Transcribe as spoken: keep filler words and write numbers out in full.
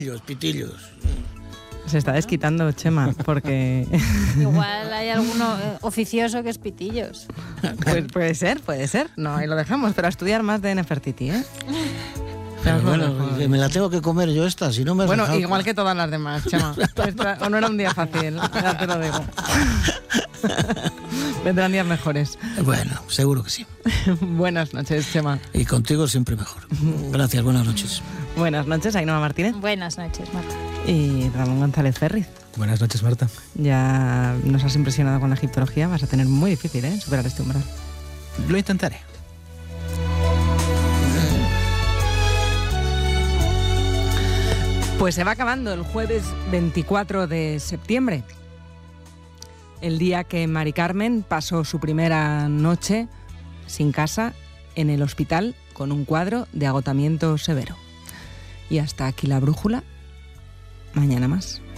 Pitillos, pitillos. Se está desquitando, Chema, porque... Igual hay alguno eh, oficioso que es pitillos. Pues puede ser, puede ser. No, ahí lo dejamos, pero a estudiar más de Nefertiti, ¿eh? Pero Nos bueno, vemos. que me la tengo que comer yo esta, si no me has Bueno, dejado- igual que todas las demás, Chema. Esta- o no era un día fácil, ya te lo digo. Vendrán días mejores. Bueno, seguro que sí. Buenas noches, Chema. Y contigo siempre mejor. Gracias, buenas noches. Buenas noches, Ainhoa Martínez. Buenas noches, Marta. Y Ramón González Ferriz. Buenas noches, Marta. Ya nos has impresionado con la egiptología, vas a tener muy difícil, ¿eh? Superar este umbral. Lo intentaré. Pues se va acabando el jueves veinticuatro de septiembre, el día que Mari Carmen pasó su primera noche sin casa en el hospital con un cuadro de agotamiento severo. Y hasta aquí la brújula. Mañana más.